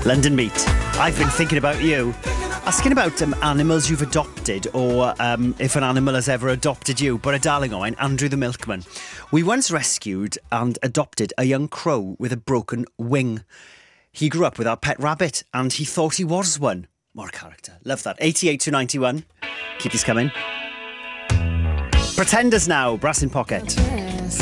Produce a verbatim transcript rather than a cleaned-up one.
London Meat. I've been thinking about you. Asking about um, animals you've adopted, or um, if an animal has ever adopted you. But a darling o mine, Andrew the Milkman. We once rescued and adopted a young crow with a broken wing. He grew up with our pet rabbit, and he thought he was one. What a character. Love that. eighty-eight to ninety-one. Keep these coming. Pretenders now, Brass in Pocket.